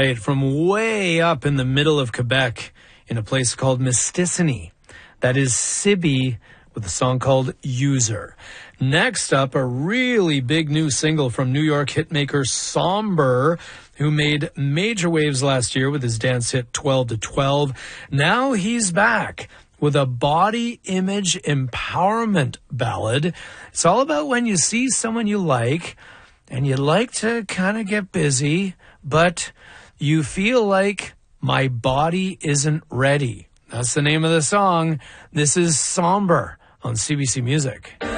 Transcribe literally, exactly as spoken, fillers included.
right, from way up in the middle of Quebec in a place called Mistissini. That is Sibby with a song called User. Next up, a really big new single from New York hitmaker Somber, who made major waves last year with his dance hit twelve to twelve. Now he's back with a body image empowerment ballad. It's all about when you see someone you like and you like to kind of get busy, but you feel like my body isn't ready. That's the name of the song. This is Somber on C B C Music.